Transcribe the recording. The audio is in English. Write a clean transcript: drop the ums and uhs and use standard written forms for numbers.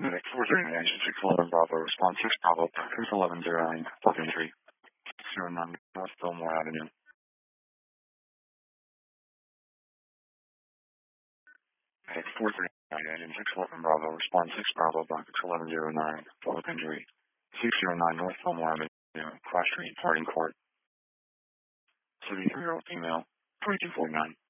Medic 439, 611 Bravo, response 6 Bravo, 1109, 423, 09 North Fillmore Avenue. Medic 439, engine 611 Bravo, response 6 Bravo, 1109, 423, 609 North Fillmore Avenue, Cross Street, Harding Court. 73-year-old female, 2249.